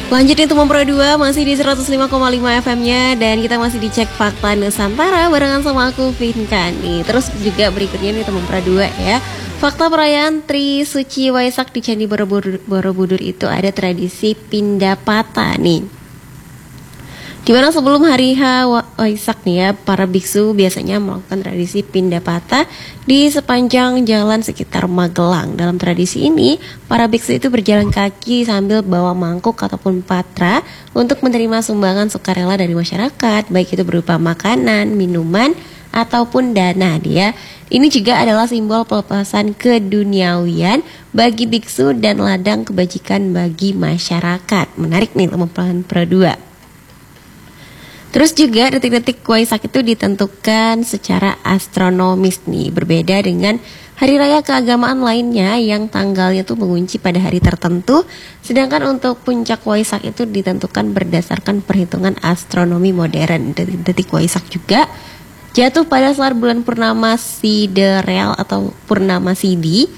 Lanjut nih Tumam Pro 2 masih di 105,5 FM-nya dan kita masih dicek fakta Nusantara barengan sama aku Vinka nih. Terus juga berikutnya nih Tumam Pro 2 ya. Fakta perayaan Tri Suci Waisak di Candi Borobudur itu ada tradisi Pindapata nih. Dimana sebelum hari H Waisak nih ya, para biksu biasanya melakukan tradisi Pindapata di sepanjang jalan sekitar Magelang. Dalam tradisi ini, para biksu itu berjalan kaki sambil bawa mangkuk ataupun patra untuk menerima sumbangan sukarela dari masyarakat, baik itu berupa makanan, minuman, ataupun dana dia. Ini juga adalah simbol pelepasan keduniawian bagi biksu dan ladang kebajikan bagi masyarakat. Menarik nih teman-teman Pro 2. Terus juga detik-detik Waisak itu ditentukan secara astronomis nih, berbeda dengan hari raya keagamaan lainnya yang tanggalnya tuh mengunci pada hari tertentu, sedangkan untuk puncak Waisak itu ditentukan berdasarkan perhitungan astronomi modern. Detik-detik Waisak juga jatuh pada saat bulan purnama sidereal atau purnama sidi,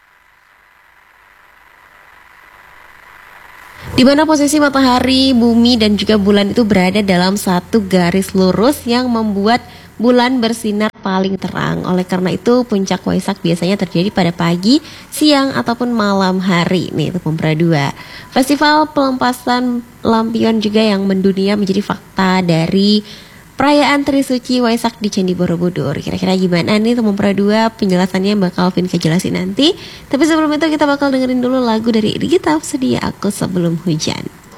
di mana posisi matahari, bumi, dan juga bulan itu berada dalam satu garis lurus yang membuat bulan bersinar paling terang. Oleh karena itu, puncak Waisak biasanya terjadi pada pagi, siang, ataupun malam hari. Nih, itu Pempra 2. Festival pelepasan lampion juga yang mendunia menjadi fakta dari perayaan Tri Suci Waisak di Candi Borobudur. Kira-kira gimana nih teman Pro 2? Penjelasannya bakal Vinka jelasin nanti. Tapi sebelum itu kita bakal dengerin dulu lagu dari Gita Sedia Aku Sebelum Hujan.